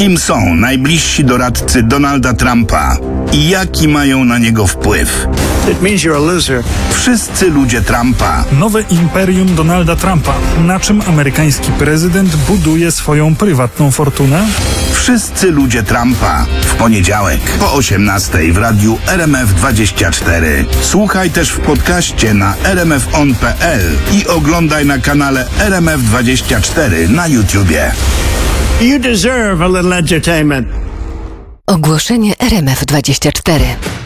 Kim są najbliżsi doradcy Donalda Trumpa i jaki mają na niego wpływ? It means you're a loser. Wszyscy ludzie Trumpa. Nowe imperium Donalda Trumpa. Na czym amerykański prezydent buduje swoją prywatną fortunę? Wszyscy ludzie Trumpa. W poniedziałek po 18:00 w radiu RMF24. Słuchaj też w podcaście na rmfon.pl i oglądaj na kanale RMF24 na YouTubie. You deserve a little entertainment. Ogłoszenie RMF24.